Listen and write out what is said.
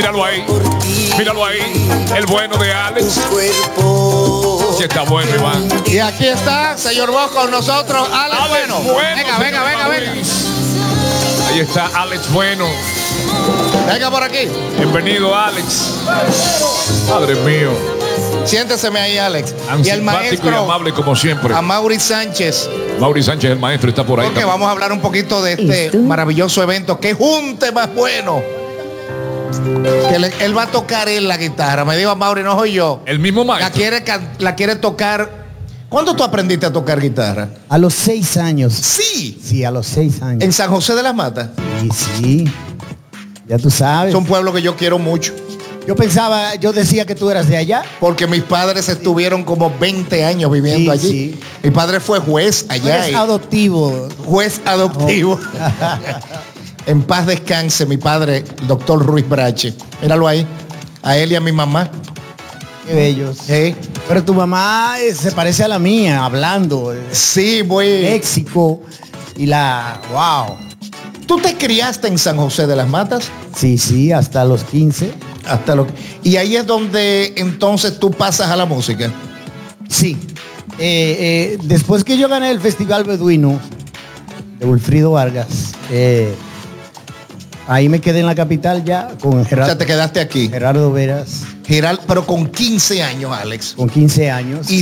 Míralo ahí. Míralo ahí. El bueno de Alex. Sí está bueno, Iván. Y aquí está, señor Vos, con nosotros, Alex Bueno. Venga, venga, venga, venga. Ahí está Alex Bueno. Venga por aquí. Bienvenido, Alex. Padre mío. Siénteseme ahí, Alex. Tan Y el simpático y maestro, amable como siempre. a Mauri Sánchez. Mauri Sánchez, el maestro, está por ahí. Porque vamos a hablar un poquito de este maravilloso evento. ¡Qué junte más bueno! Que él va a tocar en la guitarra. Me dijo a Mauri, no soy yo. El mismo maestro. La quiere tocar. ¿Cuándo tú aprendiste a tocar guitarra? A los 6 años. Sí. Sí, a los 6 años. En San José de las Matas. Sí, sí. Ya tú sabes. Es un pueblo que yo quiero mucho. Yo decía que tú eras de allá. Porque mis padres estuvieron como 20 años viviendo Sí, allí. sí. Mi padre fue juez allá. Eres adoptivo. Juez adoptivo. En paz descanse mi padre, el doctor Ruiz Brache. Míralo ahí. A él y a mi mamá. Qué bellos. Sí. Pero tu mamá se parece a la mía, hablando. Sí, muy. Léxico. Y wow. ¿Tú te criaste en San José de las Matas? Sí, sí, hasta los 15. Y ahí es donde entonces tú pasas a la música. Sí. Después que yo gané el Festival Beduino de Wilfrido Vargas, ahí me quedé en la capital ya con Gerardo. O sea, te quedaste aquí. Gerardo Veras. Pero con 15 años, Alex. Con 15 años. Y